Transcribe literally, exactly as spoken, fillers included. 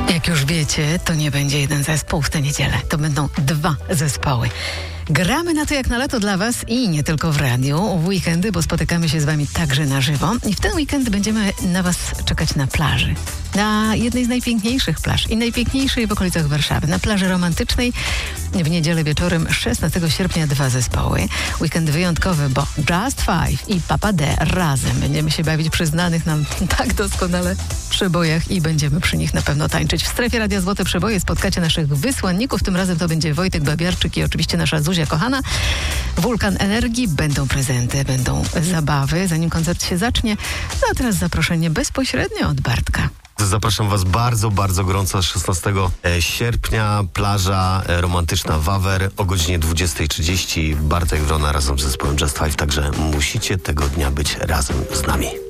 Jak już wiecie, to nie będzie jeden zespół w tę niedzielę. To będą dwa zespoły. Gramy na to jak na lato dla was i nie tylko w radiu, w weekendy, bo spotykamy się z wami także na żywo. I w ten weekend będziemy na was czekać na plaży. Na jednej z najpiękniejszych plaż i najpiękniejszej w okolicach Warszawy. Na plaży romantycznej w niedzielę wieczorem szesnastego sierpnia dwa zespoły. Weekend wyjątkowy, bo Just Five i Papa D razem będziemy się bawić przy znanych nam tak doskonale przebojach i będziemy przy nich na pewno tańczyć. W strefie Radia Złote Przeboje spotkacie naszych wysłanników. Tym razem to będzie Wojtek Babiarczyk i oczywiście nasza Zuzia kochana. Wulkan Energii, będą prezenty, będą zabawy, zanim koncert się zacznie. No a teraz zaproszenie bezpośrednio od Bartka. Zapraszam was bardzo, bardzo gorąco szesnastego sierpnia. Plaża romantyczna Wawer o godzinie dwudziestej trzydzieści. Bartek Wrona razem z zespołem Just Five, także musicie tego dnia być razem z nami.